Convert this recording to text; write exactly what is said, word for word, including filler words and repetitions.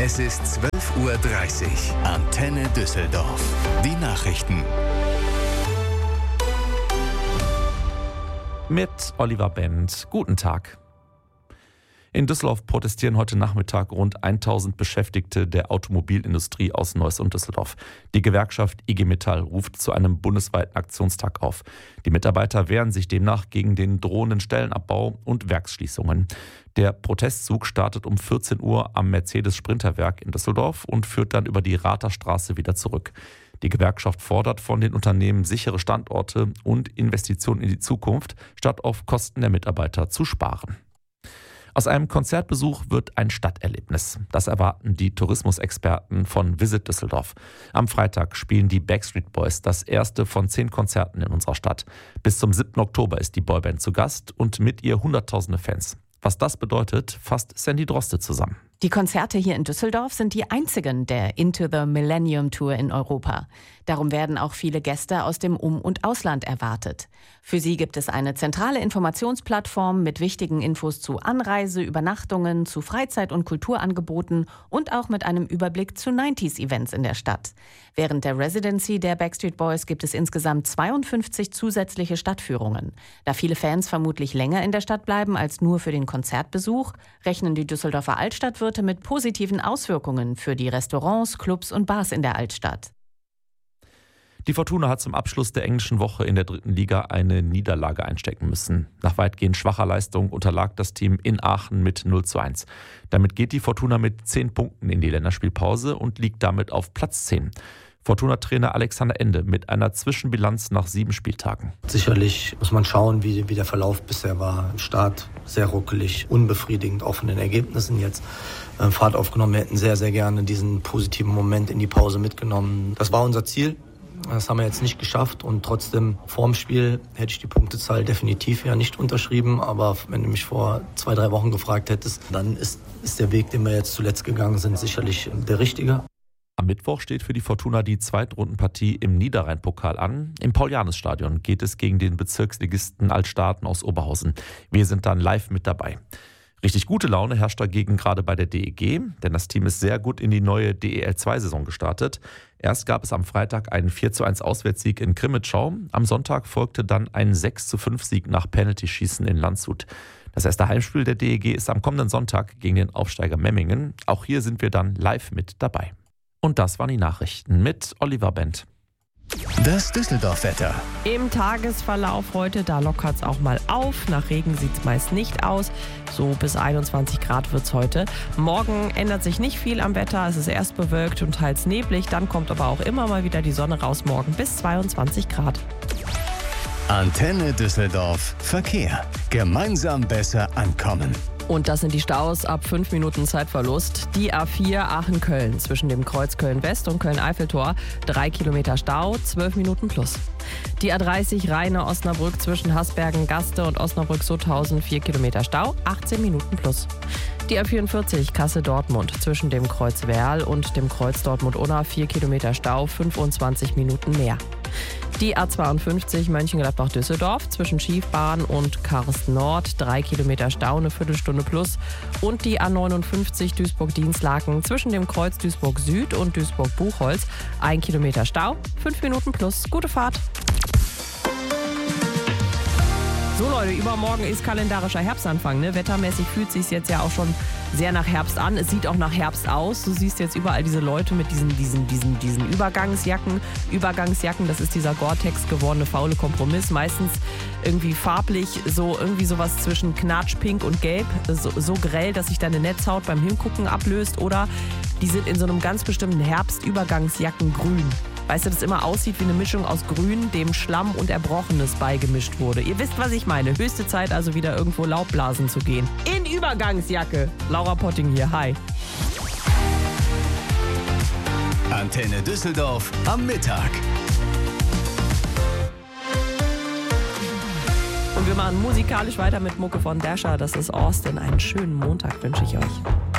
Es ist zwölf Uhr dreißig. Antenne Düsseldorf. Die Nachrichten. Mit Oliver Bent. Guten Tag. In Düsseldorf protestieren heute Nachmittag rund tausend Beschäftigte der Automobilindustrie aus Neuss und Düsseldorf. Die Gewerkschaft I G Metall ruft zu einem bundesweiten Aktionstag auf. Die Mitarbeiter wehren sich demnach gegen den drohenden Stellenabbau und Werksschließungen. Der Protestzug startet um vierzehn Uhr am Mercedes-Sprinterwerk in Düsseldorf und führt dann über die Ratherstraße wieder zurück. Die Gewerkschaft fordert von den Unternehmen sichere Standorte und Investitionen in die Zukunft, statt auf Kosten der Mitarbeiter zu sparen. Aus einem Konzertbesuch wird ein Stadterlebnis. Das erwarten die Tourismusexperten von Visit Düsseldorf. Am Freitag spielen die Backstreet Boys das erste von zehn Konzerten in unserer Stadt. Bis zum siebten Oktober ist die Boyband zu Gast und mit ihr hunderttausende Fans. Was das bedeutet, fasst Sandy Droste zusammen. Die Konzerte hier in Düsseldorf sind die einzigen der Into the Millennium Tour in Europa. Darum werden auch viele Gäste aus dem Um- und Ausland erwartet. Für sie gibt es eine zentrale Informationsplattform mit wichtigen Infos zu Anreise, Übernachtungen, zu Freizeit- und Kulturangeboten und auch mit einem Überblick zu neunziger-Events in der Stadt. Während der Residency der Backstreet Boys gibt es insgesamt zweiundfünfzig zusätzliche Stadtführungen. Da viele Fans vermutlich länger in der Stadt bleiben als nur für den Konzertbesuch, rechnen die Düsseldorfer Altstadtwirte mit positiven Auswirkungen für die Restaurants, Clubs und Bars in der Altstadt. Die Fortuna hat zum Abschluss der englischen Woche in der dritten Liga eine Niederlage einstecken müssen. Nach weitgehend schwacher Leistung unterlag das Team in Aachen mit null zu eins. Damit geht die Fortuna mit zehn Punkten in die Länderspielpause und liegt damit auf Platz zehn. Fortuna-Trainer Alexander Ende mit einer Zwischenbilanz nach sieben Spieltagen. Sicherlich muss man schauen, wie, wie der Verlauf bisher war. Im Start sehr ruckelig, unbefriedigend, auch von den Ergebnissen jetzt äh, Fahrt aufgenommen. Wir hätten sehr, sehr gerne diesen positiven Moment in die Pause mitgenommen. Das war unser Ziel. Das haben wir jetzt nicht geschafft und trotzdem vorm Spiel hätte ich die Punktezahl definitiv ja nicht unterschrieben. Aber wenn du mich vor zwei, drei Wochen gefragt hättest, dann ist, ist der Weg, den wir jetzt zuletzt gegangen sind, sicherlich der richtige. Am Mittwoch steht für die Fortuna die Zweitrundenpartie im Niederrhein-Pokal an. Im Paul-Janus-Stadion geht es gegen den Bezirksligisten Altstaaten aus Oberhausen. Wir sind dann live mit dabei. Richtig gute Laune herrscht dagegen gerade bei der D E G, denn das Team ist sehr gut in die neue D E L zwei Saison gestartet. Erst gab es am Freitag einen vier zu eins Auswärtssieg in Krimitschau. Am Sonntag folgte dann ein sechs zu fünf Sieg nach Penaltyschießen in Landshut. Das erste Heimspiel der D E G ist am kommenden Sonntag gegen den Aufsteiger Memmingen. Auch hier sind wir dann live mit dabei. Und das waren die Nachrichten mit Oliver Bent. Das Düsseldorf-Wetter. Im Tagesverlauf heute, da lockert es auch mal auf. Nach Regen sieht es meist nicht aus. So bis einundzwanzig Grad wird es heute. Morgen ändert sich nicht viel am Wetter. Es ist erst bewölkt und teils neblig. Dann kommt aber auch immer mal wieder die Sonne raus. Morgen bis zweiundzwanzig Grad. Antenne Düsseldorf. Verkehr. Gemeinsam besser ankommen. Und das sind die Staus ab fünf Minuten Zeitverlust. Die A vier Aachen-Köln zwischen dem Kreuz Köln-West und Köln-Eiffeltor. Drei Kilometer Stau, zwölf Minuten plus. Die A dreißig Rheine-Osnabrück zwischen Hasbergen-Gaste und Osnabrück-Sutthausen. Vier Kilometer Stau, achtzehn Minuten plus. Die A vierundvierzig Kassel-Dortmund zwischen dem Kreuz Werl und dem Kreuz Dortmund-Unna. Vier Kilometer Stau, fünfundzwanzig Minuten mehr. Die A zweiundfünfzig Mönchengladbach-Düsseldorf zwischen Schiefbahn und Karst Nord, drei Kilometer Stau, eine Viertelstunde plus. Und die A neunundfünfzig Duisburg-Dienstlaken zwischen dem Kreuz Duisburg Süd und Duisburg-Buchholz, ein Kilometer Stau, fünf Minuten plus. Gute Fahrt! So Leute, übermorgen ist kalendarischer Herbstanfang. Ne? Wettermäßig fühlt es sich jetzt ja auch schon sehr nach Herbst an. Es sieht auch nach Herbst aus. Du siehst jetzt überall diese Leute mit diesen, diesen, diesen, diesen Übergangsjacken. Übergangsjacken, das ist dieser Gore-Tex gewordene faule Kompromiss. Meistens irgendwie farblich, so irgendwie sowas zwischen Knatsch, Pink und Gelb. So, so grell, dass sich deine Netzhaut beim Hingucken ablöst. Oder die sind in so einem ganz bestimmten Herbstübergangsjacken grün. Weißt du, das immer aussieht wie eine Mischung aus Grün, dem Schlamm und Erbrochenes beigemischt wurde. Ihr wisst, was ich meine. Höchste Zeit also wieder irgendwo Laubblasen zu gehen. In Übergangsjacke. Laura Potting hier, hi. Antenne Düsseldorf am Mittag. Und wir machen musikalisch weiter mit Mucke von Dasher. Das ist Austin. Einen schönen Montag wünsche ich euch.